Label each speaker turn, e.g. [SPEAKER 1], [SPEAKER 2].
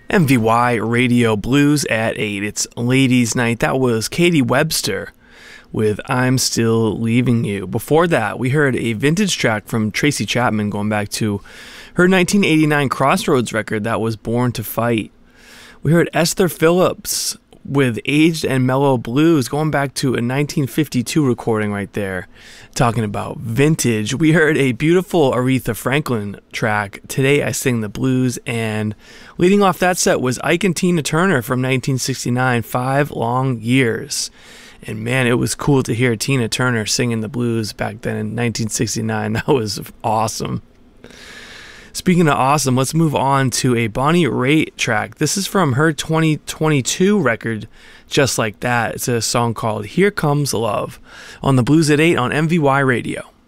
[SPEAKER 1] MVY Radio Blues at 8. It's Ladies' Night. That was Katie Webster with I'm Still Leaving You. Before that, we heard a vintage track from Tracy Chapman going back to her 1989 Crossroads record that was Born to Fight. We heard Esther Phillips with Aged and Mellow Blues going back to a 1952 recording right there, talking about vintage. We heard a beautiful Aretha Franklin track, Today I Sing the Blues, and leading off that set was Ike and Tina Turner from 1969, 5 Long Years. And man, it was cool to hear Tina Turner singing the blues back then in 1969. That was awesome. Speaking of awesome, let's move on to a Bonnie Raitt track. This is from her 2022 record, Just Like That. It's a song called Here Comes Love on the Blues at 8 on MVY Radio.